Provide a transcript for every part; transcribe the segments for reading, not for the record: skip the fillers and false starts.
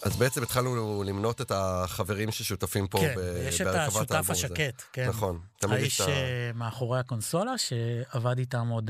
אז בעצם התחלנו למנות את החברים ששותפים פה כן, יש את השותף השקט, כן. נכון. האיש מאחורי הקונסולה, שעבד איתם עוד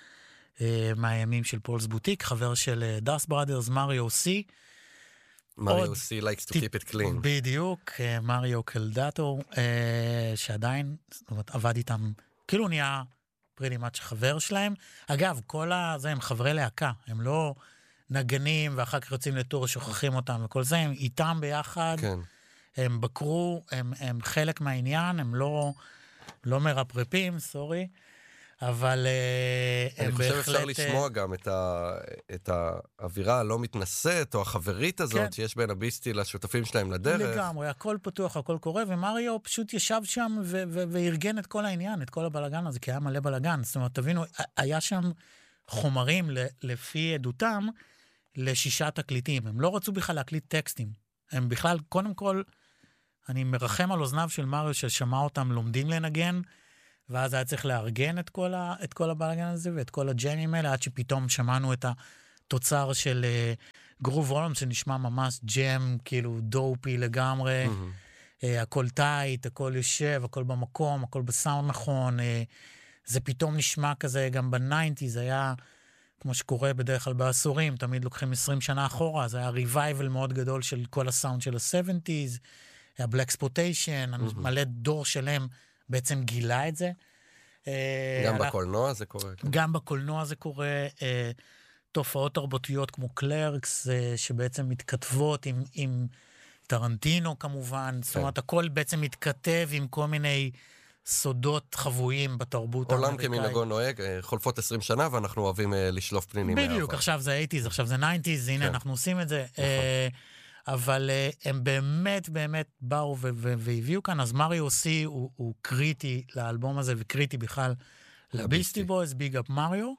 מהימים של פולס בוטיק, חבר של דאס בראדרס, מריו סי. מריו סי likes to keep it clean. בדיוק, מריו קלדטו, שעדיין, זאת אומרת, עבד איתם, כאילו נהיה pretty much חבר שלהם. אגב, כל זה הם חברי להקה, הם לא נגנים ואחר כך יוצאים לטור, שוכחים אותם וכל זה, הם איתם ביחד, כן. הם בקרו, הם חלק מהעניין, הם לא מרפרפים, סורי, אבל אני חושב אפשר לשמוע גם את האווירה הלא מתנשאת, או החברית הזאת, שיש בין הביסטי לשותפים שלהם לדרך. לגמרי, הכל פתוח, הכל קורה, ומריו פשוט ישב שם וארגן את כל העניין, את כל הבלגן הזה, כי היה מלא בלגן. זאת אומרת, תבינו, היה שם חומרים, לפי עדותם, ל6 תקליטים. הם לא רצו בכלל להקליט טקסטים. הם בכלל, קודם כל, אני מרחם על אוזניו של מריו, ששמע אותם לומדים לנגן, ואז היה צריך לארגן את כל הבלגן הזה, ואת כל הג'יימים האלה, עד שפתאום שמענו את התוצר של גרוב רולם, שנשמע ממש ג'ם, כאילו דופי לגמרי, הכל טייט, הכל יושב, הכל במקום, הכל בסאונד נכון, זה פתאום נשמע כזה, גם ב-90s, זה היה, כמו שקורה בדרך כלל בעשורים, תמיד לוקחים 20 שנה אחורה, זה היה ריווייבל מאוד גדול של כל הסאונד של ה-70s, הבלקספוטיישן, מלא דור שלם, בעצם גילה את זה. גם בקולנוע זה קורה. גם בקולנוע זה קורה. תופעות תרבותיות כמו קלרקס, שבעצם מתכתבות עם טרנטינו כמובן. זאת אומרת, הכל בעצם מתכתב עם כל מיני סודות חבויים בתרבות האמריקאית. עולם כמנהגו נוהג, חולפות 20 שנה, ואנחנו אוהבים לשלוף פנינים מהעבר. בדיוק, עכשיו זה 80s, עכשיו זה 90s, הנה אנחנו עושים את זה. אבל הם באמת באו והביאו כאן, אז מריו סי הוא קריטי לאלבום הזה, וקריטי בכלל לביסטי בויז, ביג אפ מריו.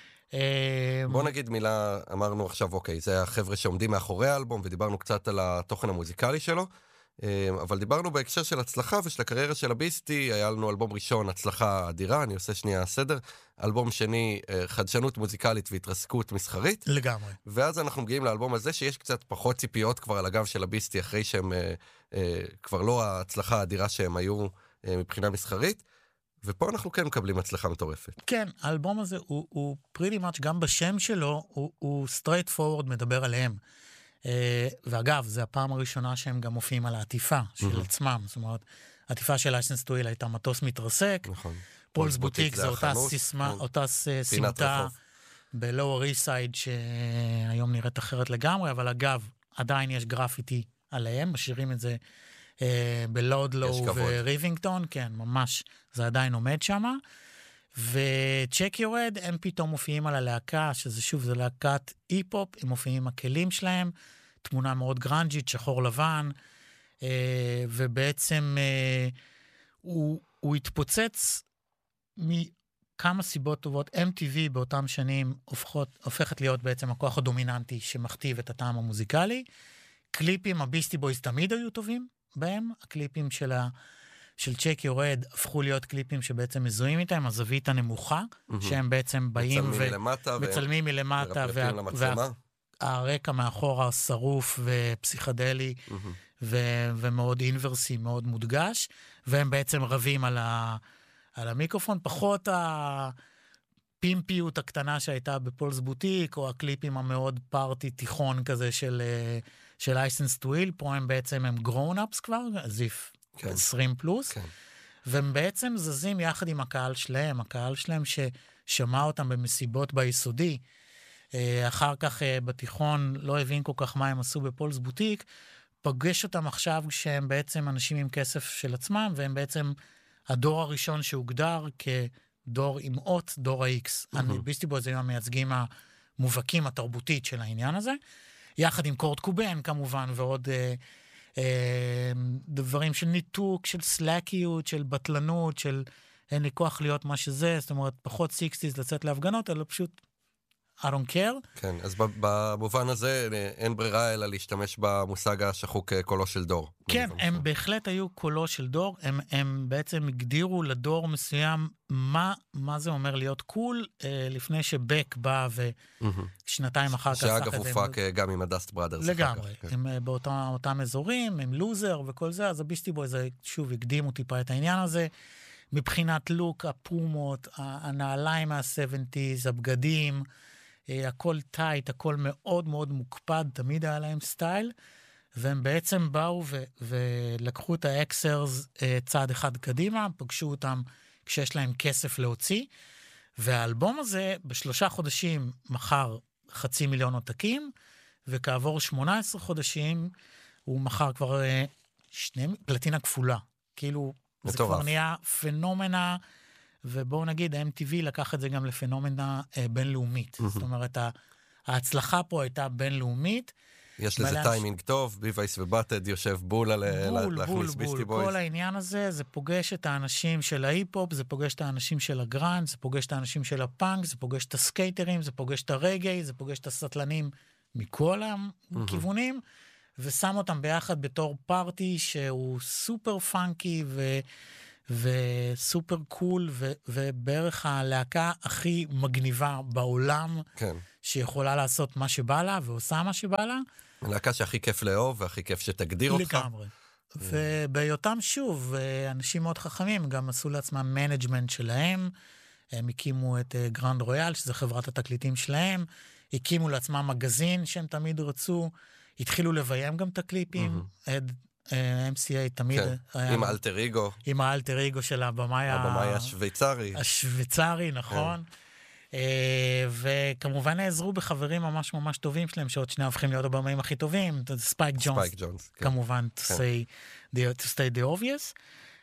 בוא נגיד מילה, אמרנו עכשיו, אוקיי, זה החבר'ה שעומדים מאחורי האלבום, ודיברנו קצת על התוכן המוזיקלי שלו, אבל דיברנו בהקשר של הצלחה ושל הקריירה של הביסטי, היה לנו אלבום ראשון, הצלחה אדירה, אני עושה שנייה סדר, אלבום שני, חדשנות מוזיקלית והתרסקות מסחרית. לגמרי. ואז אנחנו מגיעים לאלבום הזה, שיש קצת פחות ציפיות כבר על הגב של הביסטי, אחרי שהם כבר לא ההצלחה האדירה שהם היו מבחינה מסחרית, ופה אנחנו כן מקבלים הצלחה מטורפת. כן, האלבום הזה הוא pretty much, גם בשם שלו, הוא straight forward מדבר עליהם. ואגב, זה הפעם הראשונה שהם גם מופיעים על העטיפה של עצמם. זאת אומרת, העטיפה של License to Ill הייתה מטוס מתרסק. נכון. פולס בוטיק זה אותה סמטה בלואור איסט סייד, שהיום נראית אחרת לגמרי, אבל אגב, עדיין יש גרפיטי עליהם, משאירים את זה בלודלו וריבינגטון, כן, ממש, זה עדיין עומד שם. וצ'ק יורד, הם פתאום מופיעים על הלהקה, שזה שוב, זה להקת אי-פופ, הם מופיעים עם הכלים שלהם, תמונה מאוד גרנג'ית, שחור לבן, ובעצם הוא התפוצץ מכמה סיבות טובות. MTV באותם שנים הופכת להיות בעצם הכוח הדומיננטי שמכתיב את הטעם המוזיקלי. קליפים, הביסטי בויז תמיד היו טובים בהם, הקליפים של צ'ק יורד הפכו להיות קליפים שבעצם מזוהים איתם, הזווית הנמוכה, שהם בעצם באים ומצלמים מלמטה, והרקע מאחורה שרוף ופסיכדלי, ומאוד אינברסי, מאוד מודגש, והם בעצם רבים על המיקרופון, פחות הפימפיות הקטנה שהייתה בפולס בוטיק, או הקליפים המאוד פארטי תיכון כזה של License to Ill, פה הם בעצם הם grown-ups כבר, אז if 20 פלוס, והם בעצם זזים יחד עם הקהל שלהם ששמע אותם במסיבות ביסודי, אחר כך בתיכון לא הבין כל כך מה הם עשו בפולס בוטיק, פגש אותם עכשיו כשהם בעצם אנשים עם כסף של עצמם, והם בעצם הדור הראשון שהוגדר כדור עם אות, דור ה-X. ביסטי בויז היו המייצגים המובהקים התרבותית של העניין הזה, יחד עם קורט קובן כמובן, ועוד דברים של ניתוק, של סלאקיות, של בטלנות, של אין לי כוח להיות מה שזה, זאת אומרת, פחות 60s לצאת להפגנות, אלא פשוט I don't care. כן, אז במובן הזה אין ברירה אלא להשתמש במושג השחוק קולו של דור. כן, הם בהחלט היו קולו של דור, הם בעצם הגדירו לדור מסוים מה זה אומר להיות קול, לפני שבק בא ושנתיים אחר כך... שאגב הופק גם עם הדאסט בראדרס. לגמרי, הם באותם אזורים, הם לוזר וכל זה, אז הביסטי בויז שוב הקדימו טיפה את העניין הזה, מבחינת לוק, הפומות, הנעליים מה-70s, הבגדים, הכל טייט, הכל מאוד מאוד מוקפד, תמיד היה להם סטייל, והם בעצם באו ולקחו את האקסרס צעד אחד קדימה, פגשו אותם כשיש להם כסף להוציא, והאלבום הזה ב3 חודשים מכר 500,000 עותקים, וכעבור 18 חודשים הוא מכר כבר פלטינה כפולה. כאילו, זה כבר נהיה פנומנה, ובואו נגיד, MTV לקח את זה גם לפנומנה בינלאומית. זאת אומרת, ההצלחה פה הייתה בינלאומית. יש לזה טיימינג טוב, ביווייס ובטד יושב בול להכניס ביסטי בויז. כל העניין הזה, זה פוגש את האנשים של ההיפ-הופ, זה פוגש את האנשים של הגראנד, זה פוגש את האנשים של הפאנק, זה פוגש את הסקייטרים, זה פוגש את הרגעי, זה פוגש את הסטלנים מכל הכיוונים, ושם אותם ביחד בתור פארטי שהוא סופר פאנקי וסופר קול, ובערך הלהקה הכי מגניבה בעולם, כן. שיכולה לעשות מה שבא לה, ועושה מה שבא לה. הלהקה שהכי כיף לאהוב, והכי כיף שתגדיר אותך. לגמרי. ובהיותם שוב, אנשים מאוד חכמים, גם עשו לעצמם מנג'מנט שלהם, הם הקימו את גרנד רויאל, שזה חברת התקליטים שלהם, הקימו לעצמם מגזין שהם תמיד רצו, התחילו לביים גם את הקליפים, MCA תמיד... עם האלטר איגו. עם האלטר איגו של הבמאי השוויצרי. השוויצרי, נכון. וכמובן נעזרו בחברים ממש ממש טובים שלהם, שעוד שני הופכים להיות הבמאים הכי טובים, ספייק ג'ונס, כמובן, to stay the obvious.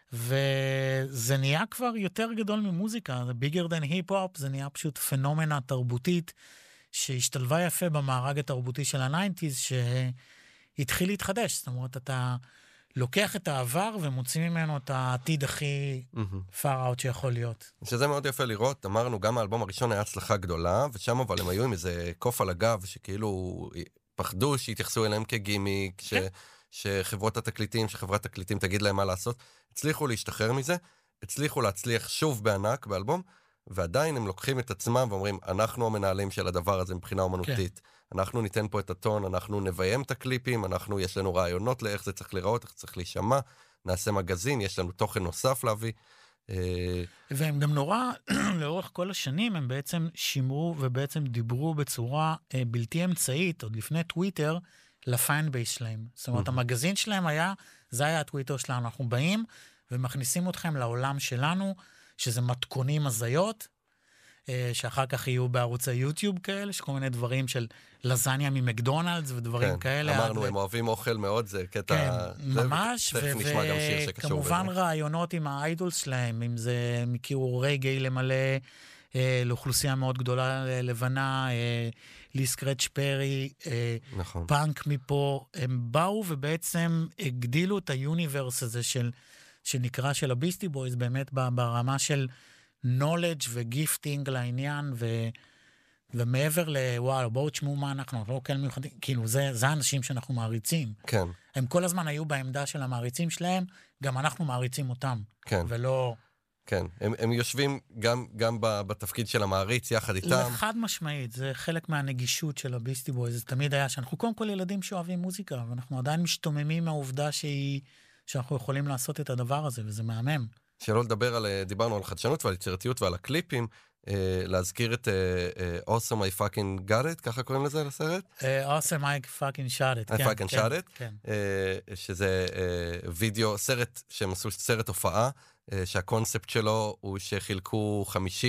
וזה נהיה כבר יותר גדול ממוזיקה, זה bigger than hip-hop, זה נהיה פשוט פנומנה תרבותית, שהשתלבה יפה במארג התרבותי של ה-90s, שהתחיל להתחדש. זאת אומרת, אתה לוקח את העבר ומוציא ממנו את העתיד הכי far out שיכול להיות. שזה מאוד יפה לראות, אמרנו, גם האלבום הראשון היה הצלחה גדולה, ושם אבל הם היו עם איזה קוף על הגב, שכאילו פחדו שהתייחסו אליהם כגימיק, שחברת התקליטים תגיד להם מה לעשות. הצליחו להשתחרר מזה, הצליחו להצליח שוב בענק באלבום, ועדיין הם לוקחים את עצמם ואומרים, אנחנו המנהלים של הדבר הזה מבחינה אומנותית, אנחנו ניתן פה את הטון, אנחנו נביים את הקליפים, יש לנו רעיונות לאיך זה צריך להיראות, איך צריך להישמע, נעשה מגזין, יש לנו תוכן נוסף להביא. והם גם נורא, לאורך כל השנים, הם בעצם שימרו ובעצם דיברו בצורה בלתי אמצעית, עוד לפני טוויטר, לפיין בייס שלהם. זאת אומרת, המגזין שלהם זה היה הטוויטר שלנו, אנחנו באים ומכניסים אתכם לעולם שלנו, שזה מתכונים הזיות, שאחר כך יהיו בערוץ היוטיוב כאלה, שכל מיני דברים של לזניה ממקדונלדס ודברים כאלה. אמרנו, הם אוהבים אוכל מאוד, זה קטע... ממש, וכמובן רעיונות עם האיידולס שלהם, אם זה מכירו רגעי למלא לאוכלוסייה מאוד גדולה לבנה, ליסקרץ' פרי, פאנק מפה, הם באו ובעצם הגדילו את היוניברס הזה שנקרא של הביסטי בויז, באמת ברמה של knowledge וגיפטינג לעניין, ומעבר לוואו, בואו תשמעו מה אנחנו, לא כאלה מיוחדים, כאילו זה האנשים שאנחנו מעריצים. כן. הם כל הזמן היו בעמדה של המעריצים שלהם, גם אנחנו מעריצים אותם. כן. ולא... כן, הם יושבים גם בתפקיד של המעריץ יחד איתם. לחד משמעית, זה חלק מהנגישות של הביסטי בויז, זה תמיד היה שאנחנו קודם כל ילדים שאוהבים מוזיקה, ואנחנו עדיין משתוממים מהעובדה שאנחנו יכולים לעשות את הדבר הזה, וזה מהמם. שלא לדבר דיברנו על חדשנות ועל יצירתיות ועל הקליפים, להזכיר את Awesome I Fucking Got It, ככה קוראים לזה לסרט? Awesome I Fucking Shot It, I Fucking Shot It, שזה וידאו, סרט, שהם עשו סרט הופעה, שהקונספט שלו הוא שחילקו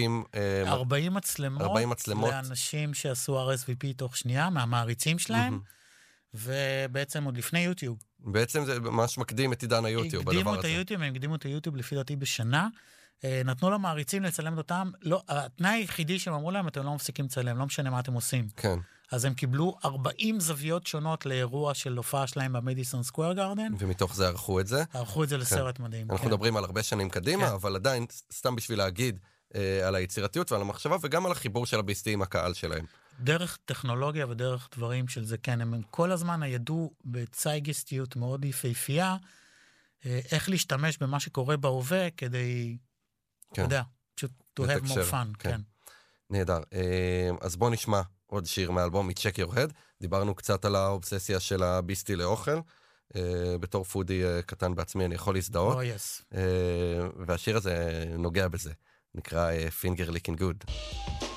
40 מצלמות לאנשים שעשו RSVP תוך שנייה, מהמעריצים שלהם, ובעצם עוד לפני יוטיוב. בעצם זה ממש מקדים את עידן היוטיוב. הם הקדימו את היוטיוב לפי דעתי בשנה, נתנו למעריצים לצלם אותם, התנאי היחידי שהם אמרו להם, אתם לא מפסיקים לצלם, לא משנה מה אתם עושים. כן. אז הם קיבלו 40 זוויות שונות לאירוע של הופעה שלהם במדיסון סקוואר גארדן. ומתוך זה ערכו את זה. ערכו את זה לסרט מדהים. אנחנו מדברים על הרבה שנים קדימה, אבל עדיין, סתם בשביל להגיד על היצירתיות ועל המחשבה, וגם על החיבור של הביסטי עם הקהל שלהם. דרך טכנולוגיה ודרך דברים של זה, כן, הם כל הזמן ידעו בצייגיסטיות מאוד יפהפייה, איך להשתמש במה שקורה בהווה כדי, אתה יודע, פשוט to have more fun, כן. נהדר. אז בוא נשמע עוד שיר מהאלבום, מ-Check Your Head. דיברנו קצת על האובססיה של הביסטי לאוכל. בתור פודי קטן בעצמי אני יכול להזדהות. yes. והשיר הזה נוגע בזה. נקרא Finger Licking Good.